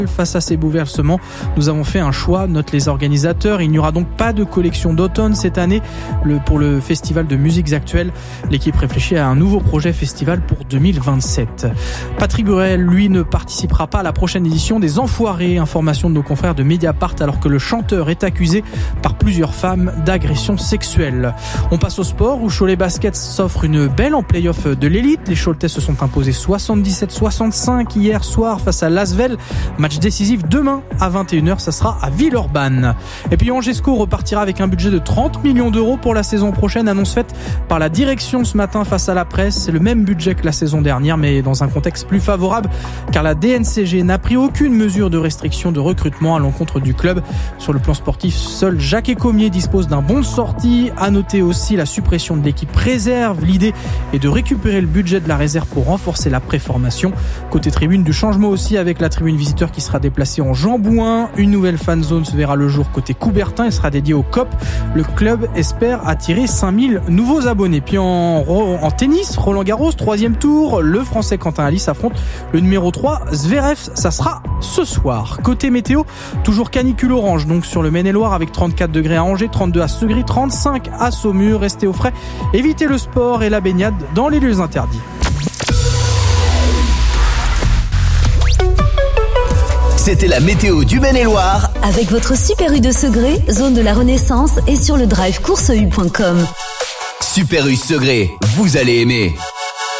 Face à ces bouleversements, nous avons fait un choix, notent les organisateurs. Il n'y aura donc pas de collection d'automne cette année pour le festival de musiques actuelles. L'équipe réfléchit à un nouveau projet festival pour 2027. Patrick Bruel, lui, ne participera pas à la prochaine édition des Enfoirés. Information de nos confrères de Mediapart, alors que le chanteur est accusé par plusieurs femmes d'agression sexuelle. On passe au sport où Cholet Basket s'offre une belle en play-off de l'élite. Les Choletais se sont imposés 77-65 hier soir face à Lasvel. Match décisif demain à 21h, ça sera à Villeurbanne. Et puis Angesco repartira avec un budget de 30 millions d'euros pour la saison prochaine, annonce faite par la direction ce matin face à la presse. C'est le même budget que la saison dernière, mais dans un contexte plus favorable, car la DNCG n'a pris aucune mesure de restriction de recrutement à l'encontre du club. Sur le plan sportif, seul Jacques Écomier dispose d'un bon de sortie. À noter aussi la suppression de l'équipe réserve. L'idée est de récupérer le budget de la réserve pour renforcer la préformation. Côté tribune, du changement aussi avec la tribune visiteur qui sera déplacée en Jean-Bouin. Une nouvelle fan zone se verra le jour côté Coubertin et sera dédiée au COP. Le club espère attirer 5000 nouveaux abonnés. Puis en tennis, Roland Garros, 3e tour. Le Français Quentin Halys affronte le numéro 3, Zverev. Ça sera ce soir. Côté météo, toujours canicule orange donc sur le Maine-et-Loire avec 34 degrés à Angers, 32 à Segré, 35 à Saumur. Restez au frais, évitez le sport et la baignade dans les lieux interdits. C'était la météo du Maine-et-Loire avec votre Super U de Segré, zone de la Renaissance et sur le drive courseu.com. Super U Segré, vous allez aimer.